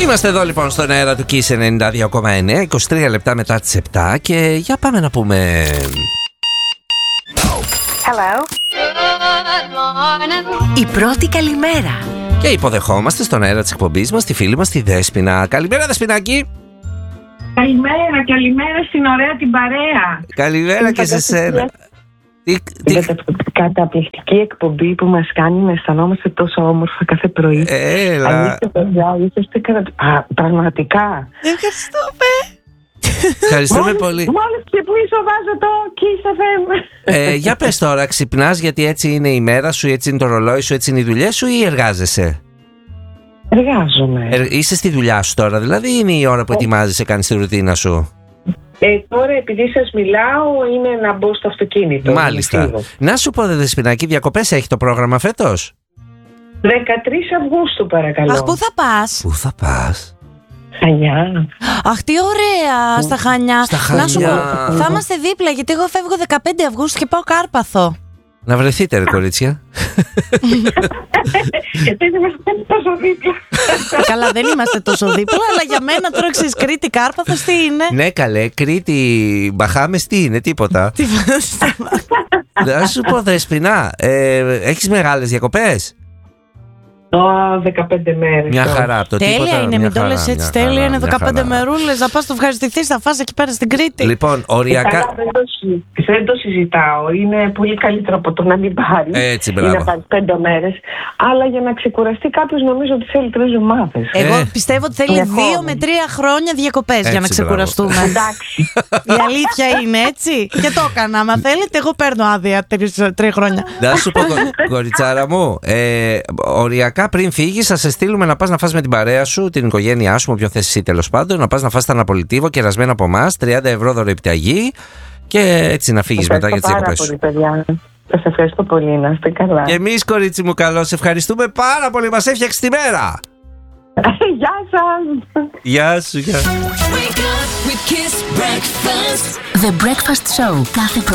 Είμαστε εδώ λοιπόν στον αέρα του Kiss 92,9, 23 λεπτά μετά τις 7 και για πάμε να πούμε... Hello. Η πρώτη καλημέρα. Και υποδεχόμαστε στον αέρα της εκπομπής μας τη φίλη μας τη Δέσποινα. Καλημέρα Δεσποινάκη. Καλημέρα στην ωραία την παρέα. Καλημέρα και σε σένα. Καταπληκτική εκπομπή που μας κάνει να αισθανόμαστε τόσο όμορφα κάθε πρωί. Έλα. Πραγματικά. Ευχαριστούμε. Ευχαριστούμε πολύ. Μόλις ξυπνήσω βάζω το Kiss FM. Για πες τώρα, ξυπνάς γιατί έτσι είναι η μέρα σου, έτσι είναι το ρολόι σου, έτσι είναι οι δουλειές σου ή εργάζεσαι? Εργάζομαι. Είσαι στη δουλειά σου τώρα, δηλαδή είναι η ώρα που ετοιμάζεσαι, κάνεις τη ρουτίνα σου? Τώρα επειδή σας μιλάω είναι να μπω στο αυτοκίνητο. Μάλιστα. Να σου πω Δεσποινάκη, διακοπές έχει το πρόγραμμα φέτος? 13 Αυγούστου παρακαλώ. Αχ, πού θα πας? Πού θα πας? Χανιά. Αχ, τι ωραία, στα Χανιά. Στα Χανιά. Να σου πω, θα είμαστε δίπλα γιατί εγώ φεύγω 15 Αυγούστου και πάω Κάρπαθο. Να βρεθείτε ρε κορίτσια. Γιατί δεν είμαστε τόσο δίπλα. Καλά, δεν είμαστε τόσο δίπλα, αλλά για μένα τώρα ξέρεις Κρήτη, Κάρπαθος τι είναι? Ναι καλέ, Κρήτη, Μπαχάμες τι είναι, τίποτα. Τι φάση. Να σου πω Δεσποιná, έχεις μεγάλες διακοπές? 15 μέρες. Μια χαρά από το τέλεια τίποτα. είναι, μην το λες έτσι, τέλεια είναι 15 μερούλες. Να πας το ευχαριστηθείς, θα φας εκεί πέρα στην Κρήτη. Λοιπόν, οριακά. Δεν το συζητάω. Είναι πολύ καλύτερο από το να μην πάρει. Έτσι, μπράβο. Ή να πάρει 5 μέρες. Αλλά για να ξεκουραστεί κάποιος νομίζω ότι θέλει 3 εβδομάδες. Εγώ πιστεύω ότι θέλει 2 με 3 χρόνια διακοπές για να ξεκουραστούμε. Εντάξει. Η αλήθεια είναι έτσι. Και το έκανα. Αν θέλετε, εγώ παίρνω άδεια 3 χρόνια. Να σου πω, κοριτσάρα μου, οριακά πριν φύγεις, θα σε στείλουμε να πας να φας με την παρέα σου, την οικογένειά σου, με όποιον θες εσύ τέλος πάντων, να πας να φας τα Ναπολιτίβο κερασμένα από εμάς, 30 ευρώ δωρεπιταγή και έτσι να φύγεις μετά για τις διακοπές σου. Σας ευχαριστώ πολύ, να είστε καλά. Και εμείς κορίτσι μου καλό, σε ευχαριστούμε πάρα πολύ, μας έφτιαξε τη μέρα. Γεια σας. Γεια σου, γεια. The Breakfast Show κάθε